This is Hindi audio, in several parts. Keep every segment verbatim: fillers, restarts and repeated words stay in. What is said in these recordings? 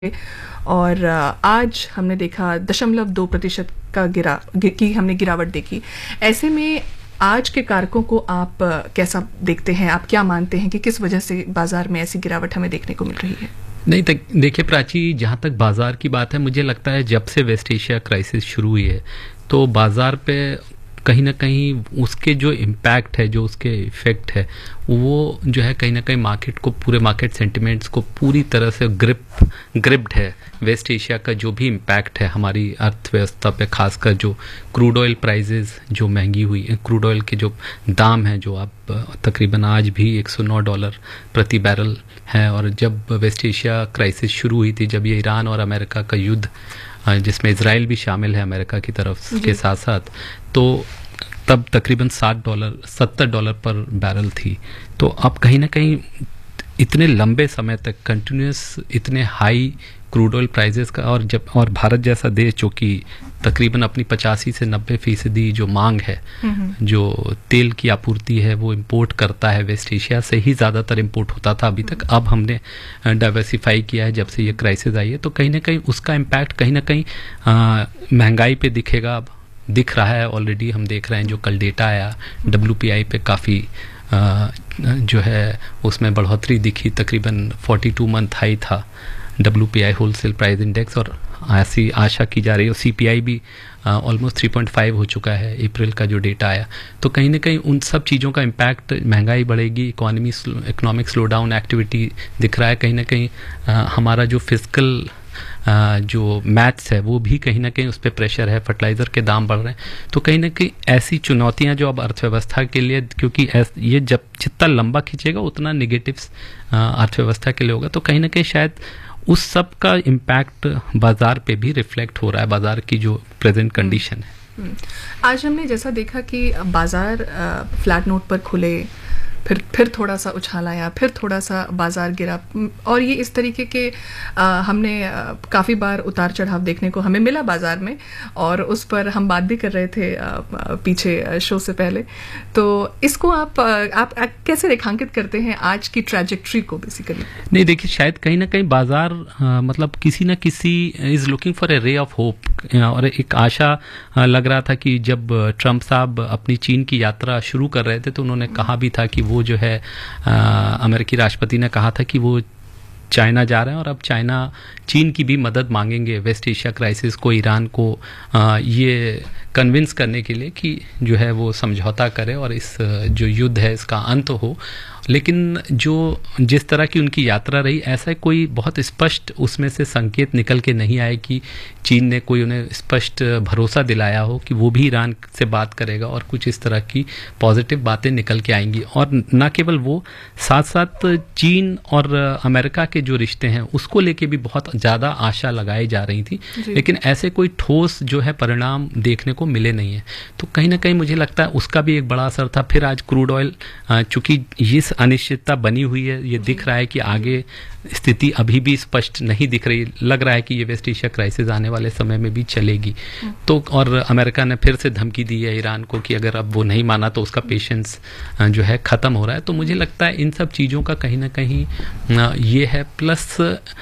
और आज हमने देखा दशमलव दो प्रतिशत का गिरा की हमने गिरावट देखी। ऐसे में आज के कारकों को आप कैसा देखते हैं? आप क्या मानते हैं कि किस वजह से बाजार में ऐसी गिरावट हमें देखने को मिल रही है? नहीं, देखिए प्राची, जहाँ तक बाजार की बात है, मुझे लगता है जब से वेस्ट एशिया क्राइसिस शुरू हुई है तो बाजार पे कहीं ना कहीं उसके जो इम्पैक्ट है, जो उसके इफेक्ट है, वो जो है कहीं ना कहीं मार्केट को, पूरे मार्केट सेंटिमेंट्स को पूरी तरह से ग्रिप ग्रिप्ड है। वेस्ट एशिया का जो भी इम्पैक्ट है हमारी अर्थव्यवस्था पे, खासकर जो क्रूड ऑयल प्राइजेस जो महंगी हुई, क्रूड ऑयल के जो दाम हैं जो आप तकरीबन आज भी एक सौ नौ डॉलर प्रति बैरल है। और जब वेस्ट एशिया क्राइसिस शुरू हुई थी, जब ये ईरान और अमेरिका का युद्ध, जिसमें इजराइल भी शामिल है अमेरिका की तरफ के साथ साथ, तो तब तकरीबन साठ डॉलर सत्तर डॉलर पर बैरल थी। तो अब कहीं ना कहीं इतने लंबे समय तक कंटिन्यूस इतने हाई क्रूड ऑयल प्राइजेस का, और जब और भारत जैसा देश जो कि तकरीबन अपनी पचासी से नब्बे फीसदी जो मांग है, जो तेल की आपूर्ति है, वो इंपोर्ट करता है, वेस्ट एशिया से ही ज़्यादातर इंपोर्ट होता था अभी तक। अब हमने डाइवर्सिफाई किया है जब से ये क्राइसिस आई है, तो कहीं ना कहीं उसका इम्पैक्ट कहीं ना कहीं महंगाई पे दिखेगा। अब दिख रहा है, ऑलरेडी हम देख रहे हैं। जो कल डेटा आया डब्ल्यू पी आई पे काफ़ी जो है उसमें बढ़ोतरी दिखी, तकरीबन बयालीस मंथ हाई था W P I wholesale price index, और ऐसी आशा की जा रही है। सी पी आई भी ऑलमोस्ट थ्री पॉइंट फाइव हो चुका है अप्रैल का जो डेटा आया। तो कहीं ना कहीं उन सब चीज़ों का इम्पैक्ट, महंगाई बढ़ेगी, economy economic slow down activity दिख रहा है, कहीं ना कहीं आ, हमारा जो फिजिकल Uh, जो मैथ्स है वो भी कहीं ना कहीं उस पर प्रेशर है, फर्टिलाइज़र के दाम बढ़ रहे हैं। तो कहीं ना कहीं ऐसी चुनौतियां जो अब अर्थव्यवस्था के लिए, क्योंकि ये जब जितना लंबा खींचेगा उतना निगेटिव्स अर्थव्यवस्था के लिए होगा, तो कहीं ना कहीं शायद उस सब का इम्पैक्ट बाजार पे भी रिफ्लेक्ट हो रहा है, बाजार की जो प्रेजेंट कंडीशन है। आज हमने जैसा देखा कि बाजार फ्लैट नोट पर खुले, फिर फिर थोड़ा सा उछाल आया, फिर थोड़ा सा बाजार गिरा, और ये इस तरीके के आ, हमने काफ़ी बार उतार चढ़ाव देखने को हमें मिला बाजार में, और उस पर हम बात भी कर रहे थे आ, पीछे शो से पहले। तो इसको आप, आप आप कैसे रेखांकित करते हैं आज की ट्रैजेक्टरी को बेसिकली? नहीं, देखिए, शायद कहीं ना कहीं बाजार आ, मतलब किसी न किसी is looking for a ray of hope, और एक आशा आ, लग रहा था कि जब ट्रंप साहब अपनी चीन की यात्रा शुरू कर रहे थे तो उन्होंने कहा भी था कि वो जो है अमेरिकी राष्ट्रपति ने कहा था कि वो चाइना जा रहे हैं, और अब चाइना चीन की भी मदद मांगेंगे वेस्ट एशिया क्राइसिस को, ईरान को आ, ये कन्विंस करने के लिए कि जो है वो समझौता करे और इस जो युद्ध है इसका अंत हो। लेकिन जो जिस तरह की उनकी यात्रा रही, ऐसा कोई बहुत स्पष्ट उसमें से संकेत निकल के नहीं आए कि चीन ने कोई उन्हें स्पष्ट भरोसा दिलाया हो कि वो भी ईरान से बात करेगा और कुछ इस तरह की पॉजिटिव बातें निकल के आएंगी। और न केवल वो, साथ साथ चीन और अमेरिका के जो रिश्ते हैं उसको लेके भी बहुत ज़्यादा आशा लगाई जा रही थी, लेकिन ऐसे कोई ठोस जो है परिणाम देखने को मिले नहीं है। तो कहीं ना कहीं मुझे लगता है उसका भी एक बड़ा असर था। फिर आज क्रूड ऑयल, चूंकि इस अनिश्चितता बनी हुई है, ये दिख रहा है कि आगे स्थिति अभी भी स्पष्ट नहीं दिख रही, लग रहा है कि ये वेस्ट एशिया क्राइसिस आने वाले समय में भी चलेगी। तो और अमेरिका ने फिर से धमकी दी है ईरान को कि अगर अब वो नहीं माना तो उसका पेशेंस जो है ख़त्म हो रहा है। तो मुझे लगता है इन सब चीज़ों का कहीं ना कहीं ये है, प्लस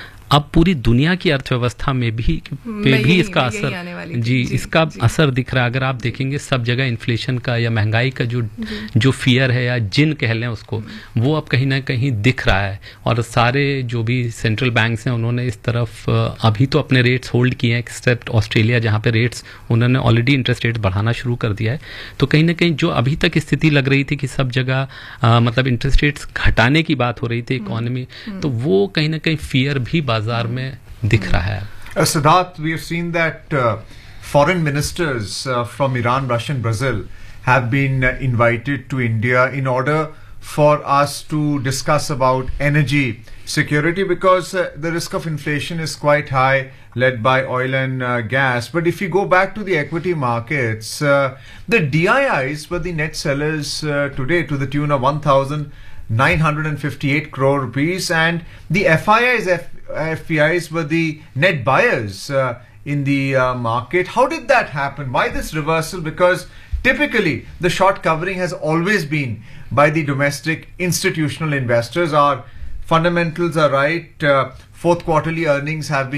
अब पूरी दुनिया की अर्थव्यवस्था में भी पे भी इसका असर जी, जी इसका जी, असर दिख रहा है। अगर आप देखेंगे सब जगह इन्फ्लेशन का या महंगाई का जो जो फियर है या जिन कह लें उसको, वो अब कहीं ना कहीं दिख रहा है। और सारे जो भी सेंट्रल बैंक्स हैं उन्होंने इस तरफ अभी तो अपने रेट्स होल्ड किए हैं, एक्सेप्ट ऑस्ट्रेलिया जहाँ पे रेट्स उन्होंने ऑलरेडी इंटरेस्ट रेट बढ़ाना शुरू कर दिया है। तो कहीं ना कहीं जो अभी तक स्थिति लग रही थी कि सब जगह आ, मतलब इंटरेस्ट रेट्स घटाने की बात हो रही थी इकोनॉमी, तो वो कहीं ना कहीं फियर भी बाजार में दिख रहा है। uh, Siddharth, we have seen that uh, foreign ministers uh, from Iran, Russia and Brazil have been uh, invited to India in order for us to discuss about energy security, because uh, the risk of inflation is quite high, led by oil and uh, gas. But if you go back to the equity markets, uh, the D I Is were the net sellers uh, today to the tune of one thousand nine hundred fifty-eight crore rupees, and the F I Is, F F P Is were the net buyers uh, in the uh, market. How did that happen? Why this reversal? Because typically the short covering has always been by the domestic institutional investors. Our fundamentals are right. Uh, fourth quarterly earnings have been